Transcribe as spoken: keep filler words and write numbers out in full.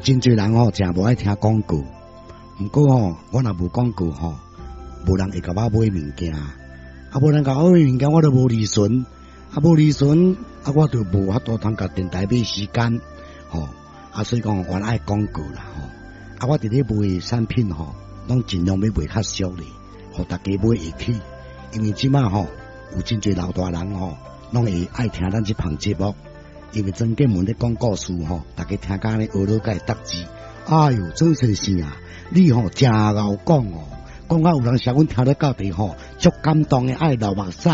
真侪人吼，真无爱听广告。毋过吼，我若无广告吼，无人会甲我买物件，啊，无人甲我买物件，我都无利润，啊，无利润，啊，我就无法度通甲电台买时间，吼，啊，所以讲我爱广告啦，吼，啊，我伫咧卖产品吼，拢尽量要卖较俗咧，互大家买会起，因为即马吼有真侪老大人吼，拢会爱听咱即项节目。因为曾建文咧讲故事吼，大家听甲咧学了个答字，哎哟，真神是啊！你吼真敖讲哦，讲啊有人写阮听得到底吼，足感动的爱流目屎。